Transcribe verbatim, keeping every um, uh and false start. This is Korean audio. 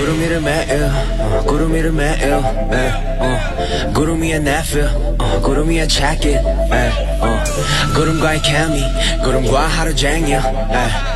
구름 위를 매일 어, 구름 위를 매일 에, 어, 구름 위에 내 feel 어, 구름 위에 check it 에, 어, 구름과의 케미 구름과 하루 종일 에.